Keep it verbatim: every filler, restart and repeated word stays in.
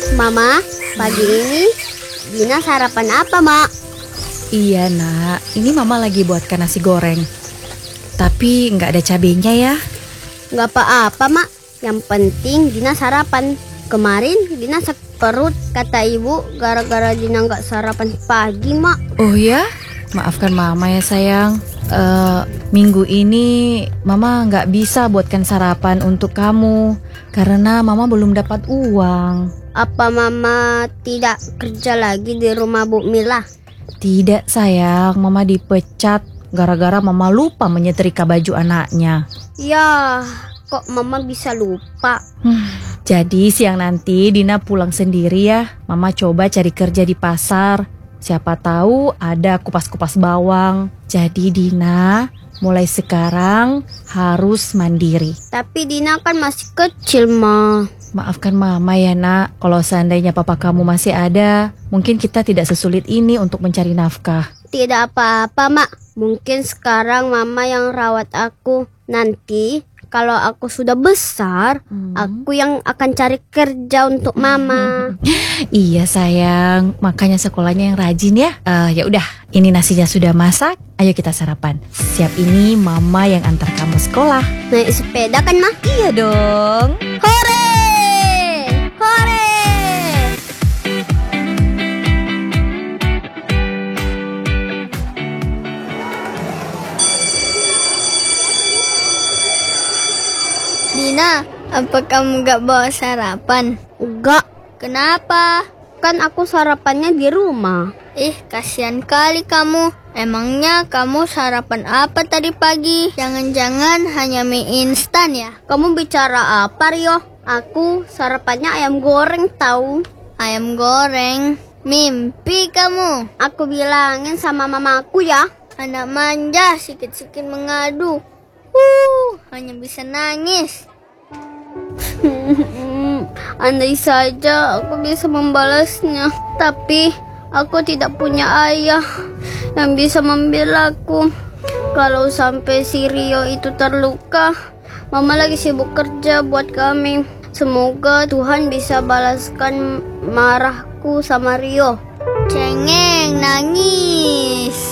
Mama, pagi ini Dina sarapan apa, Mak? Iya nak, ini mama lagi buatkan nasi goreng. Tapi nggak ada cabenya ya. Nggak apa-apa, Mak. Yang penting Dina sarapan. Kemarin Dina sakit perut, kata ibu gara-gara Dina nggak sarapan pagi, Mak. Oh ya? Maafkan mama ya sayang. Uh, minggu ini mama nggak bisa buatkan sarapan untuk kamu karena mama belum dapat uang. Apa mama tidak kerja lagi di rumah Bu Mila? Tidak sayang, mama dipecat gara-gara mama lupa menyetrika baju anaknya. Ya, kok mama bisa lupa? Hmm, jadi siang nanti Dina pulang sendiri ya. Mama coba cari kerja di pasar. Siapa tahu ada kupas-kupas bawang. Jadi Dina mulai sekarang harus mandiri. Tapi Dina kan masih kecil, Ma. Maafkan mama ya nak, kalau seandainya papa kamu masih ada, mungkin kita tidak sesulit ini untuk mencari nafkah. Tidak apa-apa, Mak. Mungkin sekarang mama yang rawat aku. Nanti kalau aku sudah besar, hmm. aku yang akan cari kerja untuk mama. Iya sayang, makanya sekolahnya yang rajin ya. Uh, ya udah, ini nasinya sudah masak. Ayo kita sarapan. Siap ini mama yang antar kamu sekolah. Naik sepeda kan, Ma? Iya dong. Hore! Hore! Dina, apa kamu gak bawa sarapan? Enggak. Kenapa? Kan aku sarapannya di rumah. Ih, kasihan kali kamu. Emangnya kamu sarapan apa tadi pagi? Jangan-jangan hanya mie instan ya? Kamu bicara apa, Rio? Aku sarapannya ayam goreng tahu. Ayam goreng? Mimpi kamu. Aku bilangin sama mamaku ya. Anak manja, sikit-sikit mengadu. Uh, hanya bisa nangis. Andai saja aku bisa membalasnya. Tapi aku tidak punya ayah yang bisa membela aku. Kalau sampai si Rio itu terluka, mama lagi sibuk kerja buat kami. Semoga Tuhan bisa balaskan marahku sama Rio. Cengeng, nangis.